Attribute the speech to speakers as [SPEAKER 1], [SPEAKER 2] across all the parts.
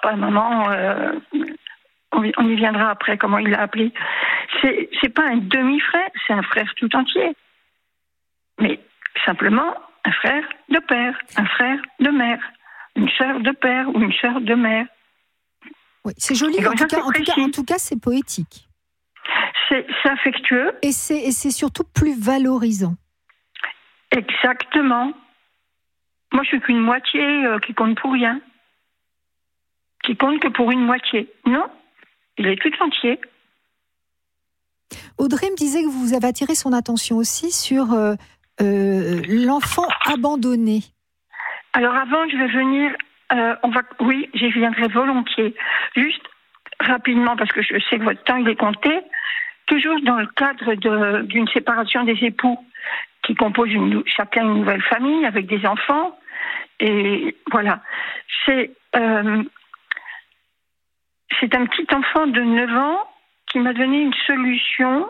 [SPEAKER 1] papa, maman, on y viendra après, comment il l'a appelé. C'est pas un demi-frère, c'est un frère tout entier. Mais simplement un frère de père, un frère de mère, une sœur de père ou une sœur de mère.
[SPEAKER 2] Oui, c'est joli, en tout cas, c'est poétique.
[SPEAKER 1] C'est affectueux.
[SPEAKER 2] Et c'est surtout plus valorisant.
[SPEAKER 1] Exactement. Moi, je suis qu'une moitié qui compte pour rien. Qui compte que pour une moitié. Non, il est tout entier.
[SPEAKER 2] Audrey me disait que vous avez attiré son attention aussi sur l'enfant abandonné.
[SPEAKER 1] Alors avant, je vais venir... oui, j'y viendrai volontiers. Juste rapidement, parce que je sais que votre temps il est compté. Toujours dans le cadre d'une séparation des époux qui composent chacun une nouvelle famille avec des enfants. Et voilà. C'est un petit enfant de 9 ans qui m'a donné une solution.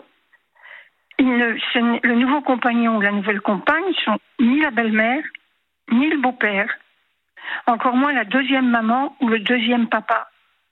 [SPEAKER 1] Le nouveau compagnon ou la nouvelle compagne sont ni la belle-mère, ni le beau-père. Encore moins la deuxième maman ou le deuxième papa.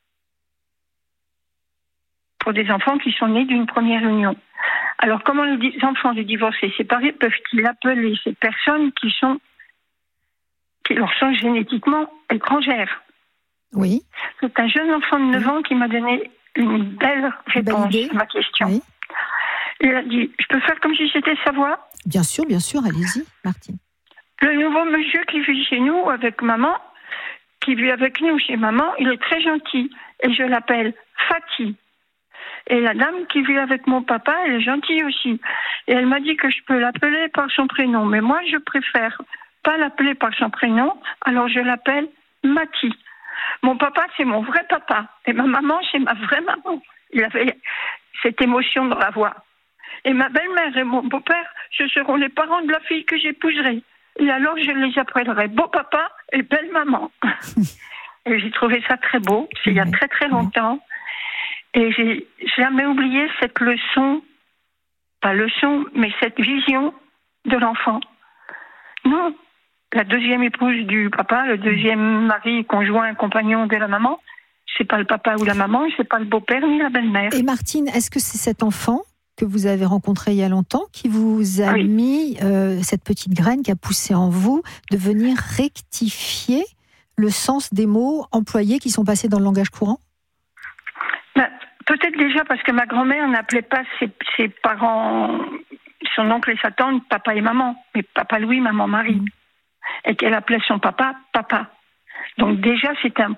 [SPEAKER 1] Pour des enfants qui sont nés d'une première union. Alors, comment les enfants de divorcés séparés peuvent-ils appeler ces personnes qui leur sont génétiquement étrangères?
[SPEAKER 2] Oui.
[SPEAKER 1] C'est un jeune enfant de 9 ans qui m'a donné une belle réponse à ma question. Oui. Il a dit, je peux faire comme si c'était sa voix?
[SPEAKER 2] Bien sûr, allez-y, Martine.
[SPEAKER 1] Le nouveau monsieur qui vit chez nous avec maman, qui vit avec nous chez maman, il est très gentil. Et je l'appelle Fatih. Et la dame qui vit avec mon papa, elle est gentille aussi. Et elle m'a dit que je peux l'appeler par son prénom. Mais moi, je préfère pas l'appeler par son prénom, alors je l'appelle Mati. Mon papa, c'est mon vrai papa. Et ma maman, c'est ma vraie maman. Il avait cette émotion dans la voix. Et ma belle-mère et mon beau-père, ce seront les parents de la fille que j'épouserai. Et alors, je les appellerai beau papa et belle maman. Et j'ai trouvé ça très beau. C'est il y a très très longtemps. Et j'ai jamais oublié cette leçon, pas leçon, mais cette vision de l'enfant. Non, la deuxième épouse du papa, le deuxième mari, conjoint, compagnon de la maman, c'est pas le papa ou la maman, c'est pas le beau-père ni la belle-mère.
[SPEAKER 2] Et Martine, est-ce que c'est cet enfant que vous avez rencontré il y a longtemps qui vous a mis cette petite graine qui a poussé en vous de venir rectifier le sens des mots employés qui sont passés dans le langage courant?
[SPEAKER 1] Peut-être déjà parce que ma grand-mère n'appelait pas ses parents, son oncle et sa tante, papa et maman, mais papa Louis, maman Marie. Et qu'elle appelait son papa, papa. Donc déjà, c'est un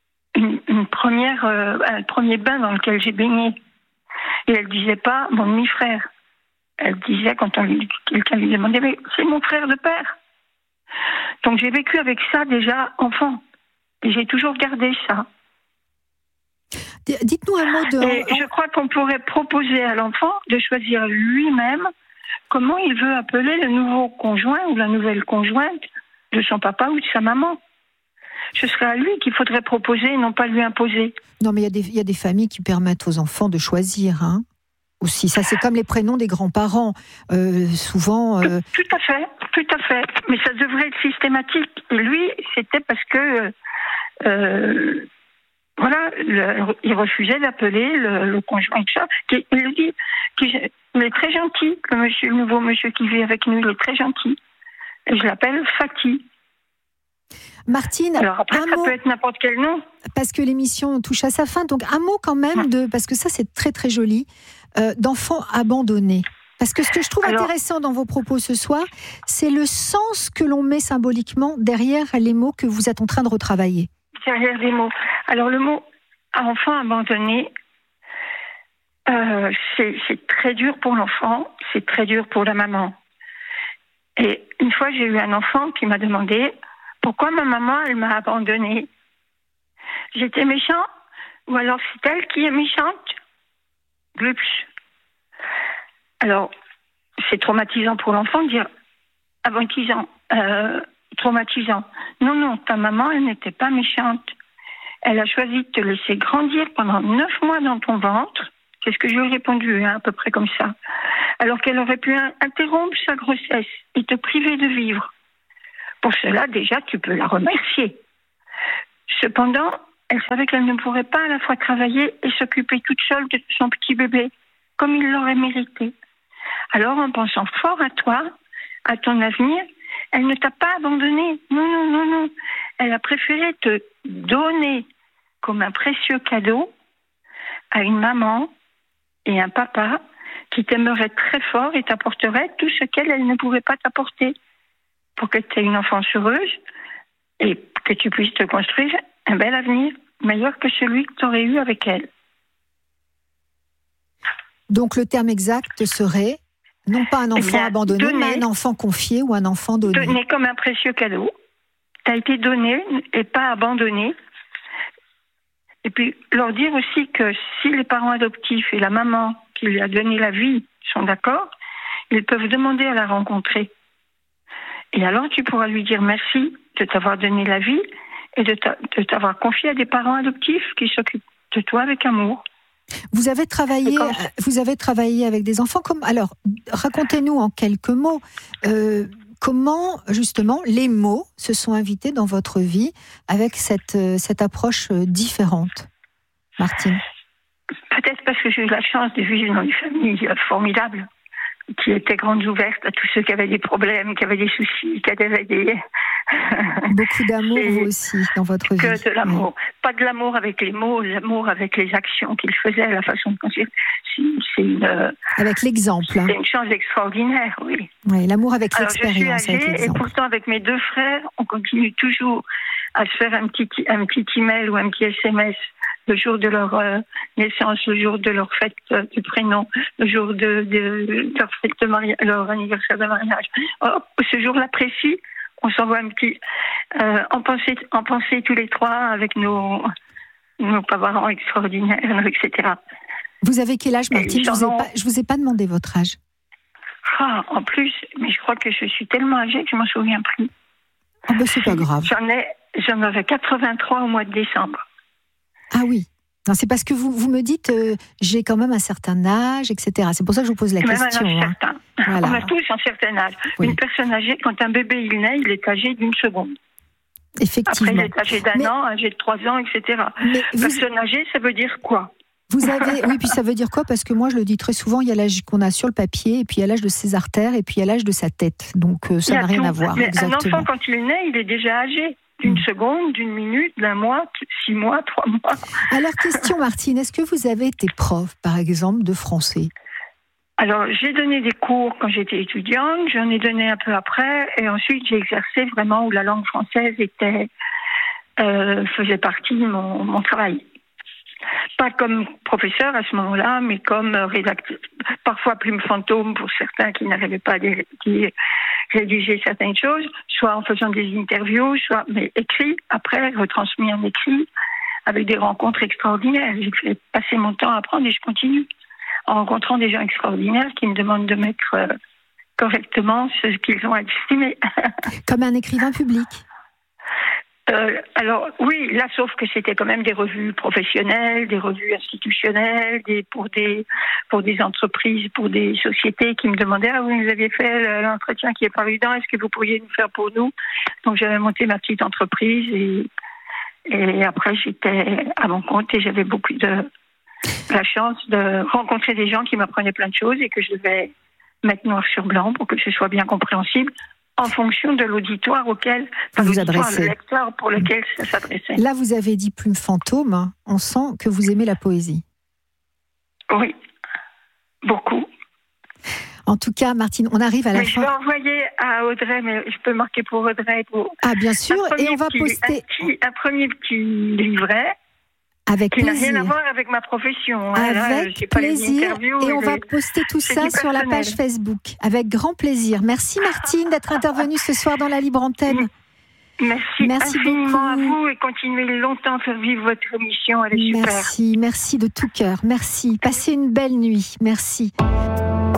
[SPEAKER 1] premier bain dans lequel j'ai baigné. Et elle disait pas mon demi-frère. Elle disait, quand quelqu'un lui demandait, mais c'est mon frère de père. Donc j'ai vécu avec ça déjà enfant. Et j'ai toujours gardé ça.
[SPEAKER 2] Dites-nous un mot de...
[SPEAKER 1] Et je crois qu'on pourrait proposer à l'enfant de choisir lui-même comment il veut appeler le nouveau conjoint ou la nouvelle conjointe de son papa ou de sa maman. Ce serait à lui qu'il faudrait proposer et non pas lui imposer.
[SPEAKER 2] Non, mais il y a des familles qui permettent aux enfants de choisir, hein, aussi. Ça, c'est comme les prénoms des grands-parents. Souvent...
[SPEAKER 1] Tout à fait. Mais ça devrait être systématique. Et lui, c'était parce que... il refusait d'appeler le conjoint de ça. Il le dit, il est très gentil, le nouveau monsieur qui vit avec nous, il est très gentil. Et je l'appelle Fatih.
[SPEAKER 2] Martine,
[SPEAKER 1] alors après, ça peut être n'importe quel nom.
[SPEAKER 2] Parce que l'émission touche à sa fin, donc un mot quand même, parce que ça c'est très très joli, d'enfants abandonnés. Parce que ce que je trouve intéressant dans vos propos ce soir, c'est le sens que l'on met symboliquement derrière les mots que vous êtes en train de retravailler.
[SPEAKER 1] Derrière les mots. Alors le mot enfant abandonné, c'est très dur pour l'enfant, c'est très dur pour la maman. Et une fois, j'ai eu un enfant qui m'a demandé pourquoi ma maman, elle m'a abandonnée. J'étais méchant ou alors c'est elle qui est méchante? Glups. Alors, c'est traumatisant pour l'enfant de dire traumatisant. Non, ta maman, elle n'était pas méchante. Elle a choisi de te laisser grandir pendant 9 mois dans ton ventre. C'est ce que je lui ai répondu, à peu près comme ça. Alors qu'elle aurait pu interrompre sa grossesse et te priver de vivre. Pour cela, déjà, tu peux la remercier. Cependant, elle savait qu'elle ne pourrait pas à la fois travailler et s'occuper toute seule de son petit bébé, comme il l'aurait mérité. Alors, en pensant fort à toi, à ton avenir, elle ne t'a pas abandonné. Non, non, non, non. Elle a préféré te donner comme un précieux cadeau à une maman et un papa qui t'aimerait très fort et t'apporterait tout ce qu'elle ne pouvait pas t'apporter pour que tu aies une enfance heureuse et que tu puisses te construire un bel avenir, meilleur que celui que tu aurais eu avec elle.
[SPEAKER 2] Donc le terme exact serait, non pas un enfant abandonné, mais un enfant confié ou un enfant donné.
[SPEAKER 1] Donné comme un précieux cadeau. Tu as été donné et pas abandonné. Et puis leur dire aussi que si les parents adoptifs et la maman qui lui a donné la vie sont d'accord, ils peuvent demander à la rencontrer. Et alors tu pourras lui dire merci de t'avoir donné la vie et de t'avoir confié à des parents adoptifs qui s'occupent de toi avec amour.
[SPEAKER 2] Vous avez travaillé avec des enfants alors, racontez-nous en quelques mots comment justement les mots se sont invités dans votre vie avec cette approche différente, Martine.
[SPEAKER 1] Peut-être parce que j'ai eu la chance de vivre dans une famille formidable qui étaient grandes ouvertes à tous ceux qui avaient des problèmes, qui avaient des soucis, qui avaient des...
[SPEAKER 2] Beaucoup d'amour, vous aussi, dans votre vie.
[SPEAKER 1] Que de l'amour. Oui. Pas de l'amour avec les mots, l'amour avec les actions qu'ils faisaient, la façon de construire.
[SPEAKER 2] Avec l'exemple.
[SPEAKER 1] C'est une chance extraordinaire, oui.
[SPEAKER 2] Oui, l'amour avec l'expérience.
[SPEAKER 1] Je suis âgée, et pourtant, avec mes deux frères, on continue toujours à se faire un petit email ou un petit SMS le jour de leur naissance, le jour de leur fête du prénom, le jour de leur fête de mariage, leur anniversaire de mariage. Ce jour-là précis, on s'envoie un petit en pensée tous les trois avec nos parents extraordinaires, etc.
[SPEAKER 2] Vous avez quel âge, Martine? Je vous ai pas demandé votre âge.
[SPEAKER 1] En plus, mais je crois que je suis tellement âgée que je m'en souviens plus.
[SPEAKER 2] Ah ben c'est pas grave.
[SPEAKER 1] J'en avais 83 au mois de décembre.
[SPEAKER 2] Ah oui. Non, c'est parce que vous me dites j'ai quand même un certain âge, etc. C'est pour ça que je vous pose la question.
[SPEAKER 1] Même un âge certain. Voilà. On a tous un certain âge. Oui. Une personne âgée, quand un bébé il naît, il est âgé d'une seconde.
[SPEAKER 2] Effectivement.
[SPEAKER 1] Après, il est âgé d'un an, âgé de 3 ans, etc. Personne âgée, ça veut dire quoi?
[SPEAKER 2] Oui, puis ça veut dire quoi? Parce que moi, je le dis très souvent, il y a l'âge qu'on a sur le papier, et puis il y a l'âge de ses artères, et puis il y a l'âge de sa tête. Donc ça n'a rien à voir.
[SPEAKER 1] Mais
[SPEAKER 2] exactement.
[SPEAKER 1] Un enfant, quand il naît, il est déjà âgé. D'une seconde, d'une minute, d'un mois, 6 mois, 3 mois.
[SPEAKER 2] Alors, question Martine, est-ce que vous avez été prof, par exemple, de français? Alors,
[SPEAKER 1] j'ai donné des cours quand j'étais étudiante, j'en ai donné un peu après, et ensuite j'ai exercé vraiment où la langue française faisait partie de mon travail. Pas comme professeur à ce moment-là, mais comme rédacteur. Parfois plume fantôme pour certains qui n'arrivaient pas à rédiger certaines choses, soit en faisant des interviews, soit mais écrit, après retransmis en écrit, avec des rencontres extraordinaires. J'ai fait passer mon temps à apprendre et je continue en rencontrant des gens extraordinaires qui me demandent de mettre correctement ce qu'ils ont estimé.
[SPEAKER 2] Comme un écrivain public.
[SPEAKER 1] Alors oui, là, sauf que c'était quand même des revues professionnelles, des revues institutionnelles, pour des entreprises, pour des sociétés qui me demandaient vous nous aviez fait l'entretien qui est paru dedans, est-ce que vous pourriez nous faire pour nous? Donc j'avais monté ma petite entreprise et après j'étais à mon compte et j'avais beaucoup de la chance de rencontrer des gens qui m'apprenaient plein de choses et que je devais mettre noir sur blanc pour que ce soit bien compréhensible. En fonction de l'auditoire auquel
[SPEAKER 2] vous adressez,
[SPEAKER 1] le lecteur pour lequel ça s'adressait.
[SPEAKER 2] Là, vous avez dit plume fantôme. On sent que vous aimez la poésie.
[SPEAKER 1] Oui, beaucoup.
[SPEAKER 2] En tout cas, Martine, on arrive à la fin.
[SPEAKER 1] Je vais envoyer à Audrey, mais je peux marquer pour Audrey.
[SPEAKER 2] Ah, bien sûr, et on va poster
[SPEAKER 1] un premier petit livret.
[SPEAKER 2] Avec
[SPEAKER 1] qui
[SPEAKER 2] plaisir.
[SPEAKER 1] n'a rien à voir avec ma profession.
[SPEAKER 2] Avec plaisir. Et on va poster tout ça sur la page Facebook. Avec grand plaisir. Merci Martine d'être intervenue ce soir dans la Libre Antenne.
[SPEAKER 1] Merci infiniment beaucoup à vous et continuez longtemps à faire vivre votre émission. Elle est super.
[SPEAKER 2] Merci de tout cœur. Merci. Passez une belle nuit. Merci.